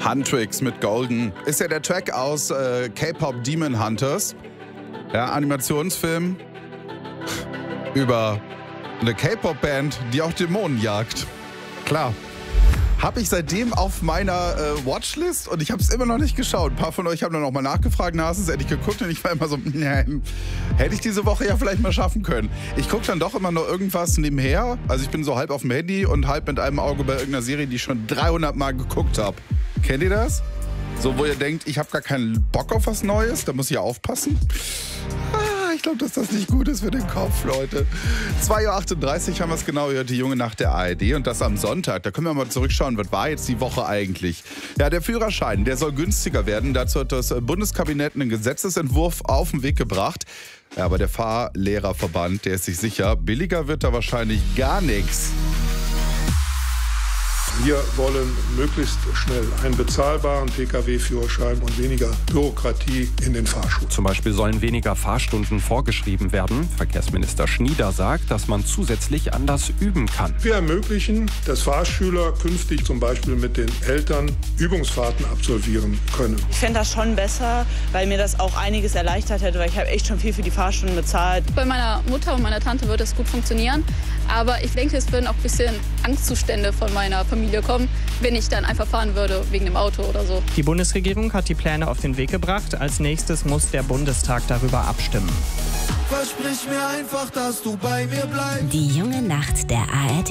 Huntrix mit Golden. Ist ja der Track aus K-Pop Demon Hunters. Ja, Animationsfilm über eine K-Pop-Band, die auch Dämonen jagt. Klar. Habe ich seitdem auf meiner Watchlist und ich habe es immer noch nicht geschaut. Ein paar von euch haben dann auch mal nachgefragt, na, hast du es endlich geguckt? Und ich war immer so, nein, hätte ich diese Woche ja vielleicht mal schaffen können. Ich gucke dann doch immer noch irgendwas nebenher. Also ich bin so halb auf dem Handy und halb mit einem Auge bei irgendeiner Serie, die ich schon 300 Mal geguckt habe. Kennt ihr das? So, wo ihr denkt, ich habe gar keinen Bock auf was Neues, da muss ich ja aufpassen. Ich glaube, dass das nicht gut ist für den Kopf, Leute. 2.38 Uhr haben wir es genau gehört, die junge Nacht der ARD und das am Sonntag. Da können wir mal zurückschauen, was war jetzt die Woche eigentlich? Ja, der Führerschein, der soll günstiger werden. Dazu hat das Bundeskabinett einen Gesetzesentwurf auf den Weg gebracht. Ja, aber der Fahrlehrerverband, der ist sich sicher, billiger wird da wahrscheinlich gar nichts. Wir wollen möglichst schnell einen bezahlbaren Pkw-Führerschein und weniger Bürokratie in den Fahrschulen. Zum Beispiel sollen weniger Fahrstunden vorgeschrieben werden. Verkehrsminister Schnieder sagt, dass man zusätzlich anders üben kann. Wir ermöglichen, dass Fahrschüler künftig zum Beispiel mit den Eltern Übungsfahrten absolvieren können. Ich fände das schon besser, weil mir das auch einiges erleichtert hätte, weil ich habe echt schon viel für die Fahrstunden bezahlt. Bei meiner Mutter und meiner Tante wird es gut funktionieren. Aber ich denke, es würden auch ein bisschen Angstzustände von meiner Familie kommen, wenn ich dann einfach fahren würde wegen dem Auto oder so. Die Bundesregierung hat die Pläne auf den Weg gebracht. Als nächstes muss der Bundestag darüber abstimmen. Versprich mir einfach, dass du bei mir bleibst. Die junge Nacht der ARD.